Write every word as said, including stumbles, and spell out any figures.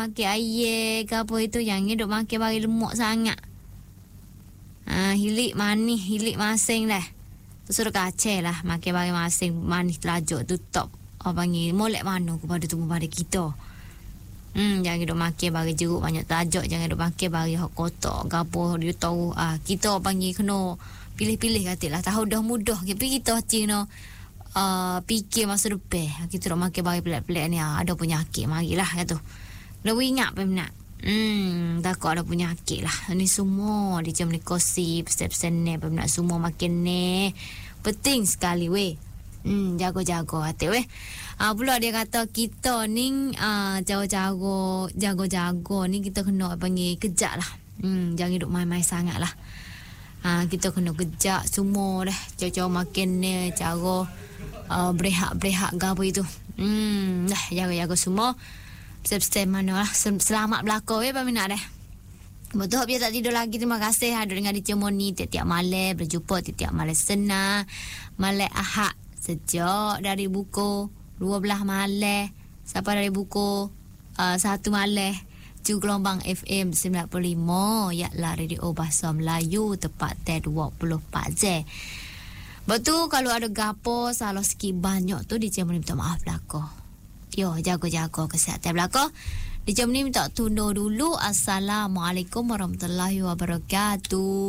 Makan air ke apa itu, jangan duk makan bagi lemak sangat. Ha, hilik manis, hilik masing lah. Tu suruh kacau lah, makan bagi masing manis telajuk tu top. Apa panggil molek mana kepada tubuh pada kita. Hmm, jangan duk makan bagi jeruk banyak telajuk, jangan duk makan bagi hak kotak gapo dia tahu. Ah, kita panggil kena pilih-pilih katalah. Tahu dah mudah, tapi kita hati kena uh, fikir masa depan. Kita duk makan bagi pelik-pelik ni, ah, ada penyakit marilah kata. Dah ingat pun nak. Hmm, takut ada penyakit lah. Ni semua di jam ni kosi, pesen-pesen ni pun nak semua makan ni. Penting sekali weh. Hmm, jago-jago hati weh. Ah, pula dia kata kita ni ah, jago-jago, jago-jago ni kita kena panggil kejap lah. Hmm, jangan duduk main-main sangat lah. Ah, kita kena kejap semua dah. Cara-cara makan ni, cara uh, berehat-berehat ke apa itu. Hmm, dah jago-jago semua. Pesen-pesen mana lah. Selamat belakang ya, peminat dah. Betul, biar tak tidur lagi. Terima kasih ada dengan di Cemoni tiap-tiap malam. Berjumpa tiap-tiap malam senang. Malam Ahad. Sejak dari buku dua belas malam sampai dari buku uh, satu malam ju gelombang F M sembilan puluh lima yaklah radio bahasa Melayu tepat teh dua puluh empat jam. Betul, kalau ada gapo salah sikit banyak tu di jam ni minta maaf belaka. Yo, jago-jago kesihatan belaka. Di jam ni minta tunda dulu. Assalamualaikum warahmatullahi wabarakatuh.